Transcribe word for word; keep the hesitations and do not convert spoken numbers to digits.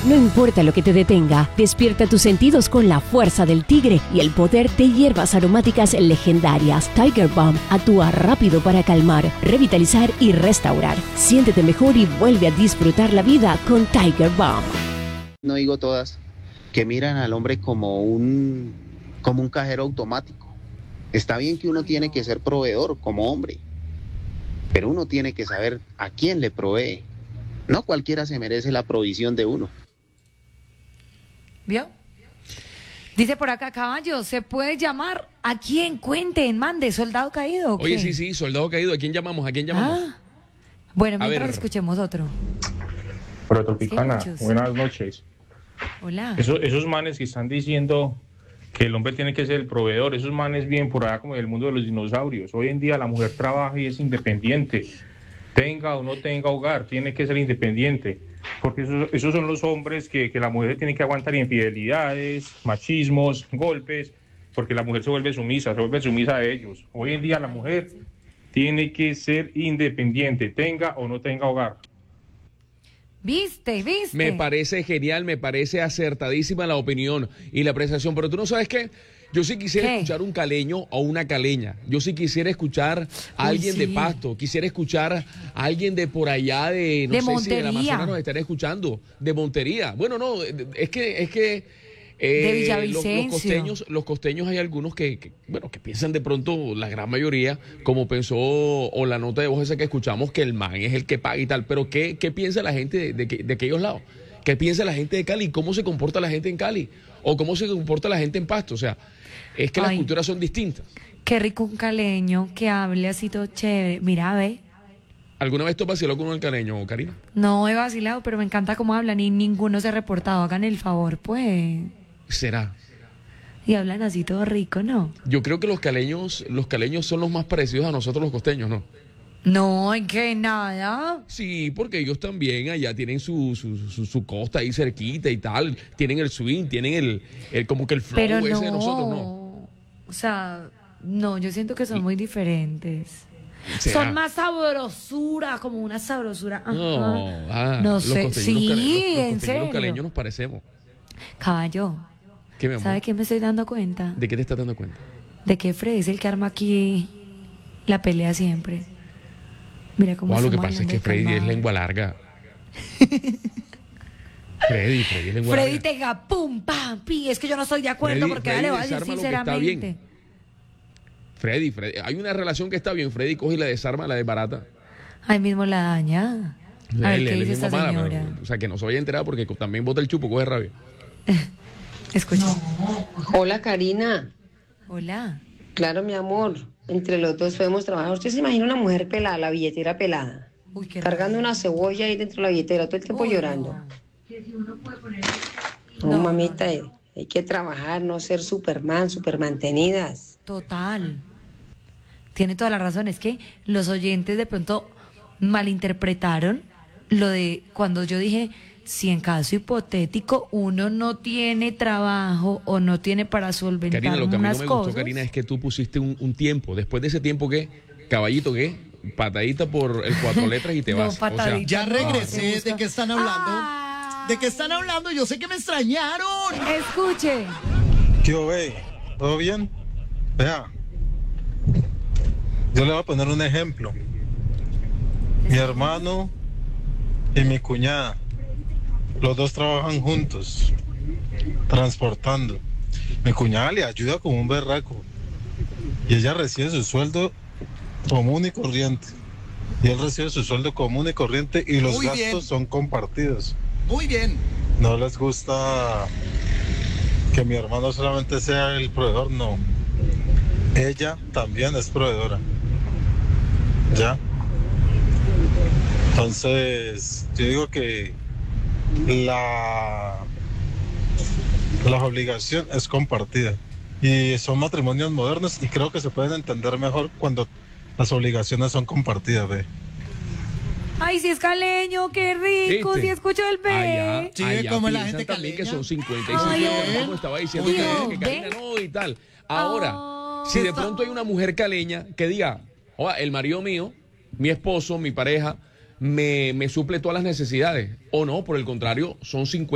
No importa lo que te detenga, despierta tus sentidos con la fuerza del tigre y el poder de hierbas aromáticas legendarias. Tiger Balm actúa rápido para calmar, revitalizar y restaurar. Siéntete mejor y vuelve a disfrutar la vida con Tiger Balm. No digo todas, que miran al hombre como un, como un cajero automático. Está bien que uno tiene que ser proveedor como hombre, pero uno tiene que saber a quién le provee. No cualquiera se merece la provisión de uno. ¿Vio? Dice por acá, caballo, ¿se puede llamar? ¿A quién? Cuenten, mande, ¿soldado caído o qué? Oye, sí, sí, soldado caído. ¿A quién llamamos? ¿A quién llamamos? Ah, bueno, A mientras ver. escuchemos otro. Pero Tropicana, Sí, muchos. buenas noches. Hola. Eso- esos manes que están diciendo que el hombre tiene que ser el proveedor, esos manes vienen por allá como del mundo de los dinosaurios. Hoy en día la mujer trabaja y es independiente. Tenga o no tenga hogar, tiene que ser independiente. Porque esos, esos son los hombres que, que la mujer tiene que aguantar infidelidades, machismos, golpes, porque la mujer se vuelve sumisa, se vuelve sumisa a ellos. Hoy en día la mujer tiene que ser independiente, tenga o no tenga hogar. ¿Viste? ¿Viste? Me parece genial, me parece acertadísima la opinión y la apreciación, pero tú no sabes qué, yo sí quisiera ¿Qué? escuchar un caleño o una caleña, yo sí quisiera escuchar a Uy, alguien de sí. Pasto, quisiera escuchar a alguien de por allá de, no De sé si de la Montería. Amazonas nos estará escuchando, de Montería. Bueno, no, es que, es que eh, De los, los Villavicencio. costeños, los costeños hay algunos que, que, bueno, que piensan de pronto, la gran mayoría, como pensó, o la nota de voz esa que escuchamos, que el man es el que paga y tal, pero ¿qué, qué piensa la gente de, de, que- de aquellos lados? ¿Qué piensa la gente de Cali? ¿Cómo se comporta la gente en Cali? ¿O cómo se comporta la gente en Pasto? O sea, es que las Ay. culturas son distintas. Qué rico un caleño que hable así todo chévere. Mira, ve. ¿Alguna vez tú vaciló con un caleño, Karina? No he vacilado, pero me encanta cómo hablan y ninguno se ha reportado. Hagan el favor, pues. ¿Será? Y hablan así todo rico, ¿no? Yo creo que los caleños, los caleños son los más parecidos a nosotros los costeños, ¿no? No, en que nada. Sí, porque ellos también allá tienen su, su, su, su costa ahí cerquita y tal, tienen el swing, tienen el, el como que el flow Pero ese no. de nosotros, ¿no? O sea, no, yo siento que son muy diferentes. ¿Será? Son más sabrosura, como una sabrosura. Ajá. No, ah, no los sé. costeños, Sí, los, cale- los- los en costeños, los serio. caleños nos parecemos. Caballo, ¿Qué, mi amor? ¿sabe qué me estoy dando cuenta? ¿De qué te estás dando cuenta? De que Freddy es el que arma aquí la pelea siempre. Mira cómo Wow, lo que estamos pasa es que hablando de Freddy es calmado. lengua larga. Freddy, Freddy es lengua Freddy larga. tenga pum, pam, pi. Es que yo no estoy de acuerdo Freddy- porque Freddy ya le voy a decir desarma lo que está bien. sinceramente. Freddy, Freddy, hay una relación que está bien. Freddy coge y la desarma, la desbarata. Ahí mismo la daña. A ver Él- qué él es dice esta lengua mala, señora. pero, o sea, que no se vaya a enterar porque también bota el chupo, coge rabia. Escucha. Hola Karina, Hola. claro mi amor, entre los dos podemos trabajar. ¿Usted se imagina una mujer pelada, la billetera pelada, Uy, qué cargando una cebolla ahí dentro de la billetera, todo el tiempo Uy, llorando? No, No, mamita, no, eh, hay que trabajar, no ser Superman, super mantenidas. total. Tiene toda la razón. Es que los oyentes de pronto malinterpretaron lo de cuando yo dije, si en caso hipotético uno no tiene trabajo o no tiene para solventar Karina, lo que a mí no unas me cosas. gustó, Karina, es que tú pusiste un, un tiempo. Después de ese tiempo, ¿qué? Caballito, ¿qué? Patadita por el cuatro letras y te No, vas. O sea, patadita. Ya No, regresé. se busca- ¿De qué están hablando? Ah. ¿De qué están hablando? Yo sé que me extrañaron. Escuche. ¿Qué ve? ¿Todo bien? Vea, yo le voy a poner un ejemplo. Mi hermano y mi cuñada, los dos trabajan juntos, transportando. Mi cuñada le ayuda como un berraco y ella recibe su sueldo común y corriente. Y él recibe su sueldo común y corriente y los Muy gastos bien. son compartidos. Muy bien. No les gusta que mi hermano solamente sea el proveedor, no. Ella también es proveedora. ¿Ya? Entonces, yo digo que la, la obligación es compartida. Y son matrimonios modernos y creo que se pueden entender mejor cuando las obligaciones son compartidas, ¿ve? Ay, si es caleño, qué rico, ¿viste? si escucho el B. Allá, Sí, allá como la piensan gente también que caleña. son cincuenta y Ay, cincuenta, bien. como estaba diciendo Muy que, bien. que Karina ¿Ve? no y tal. Ahora, Ah. si de pronto hay una mujer caleña que diga, oa, el marido mío, mi esposo, mi pareja, me, me suple todas las necesidades, o no, por el contrario, son cincuenta